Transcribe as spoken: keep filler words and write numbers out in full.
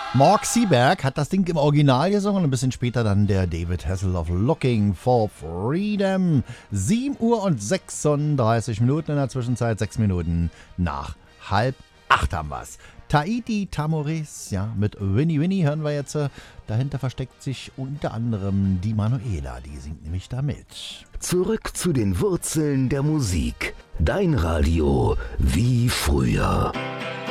Mark Seeberg hat das Ding im Original gesungen und ein bisschen später dann der David Hasselhoff, Looking for Freedom. sieben Uhr und sechsunddreißig Minuten in der Zwischenzeit, sechs Minuten nach halb acht haben wir's. Tahiti Tamores, ja, mit Winnie Winnie hören wir jetzt. Dahinter versteckt sich unter anderem die Manuela, die singt nämlich da mit. Zurück zu den Wurzeln der Musik. Dein Radio wie früher.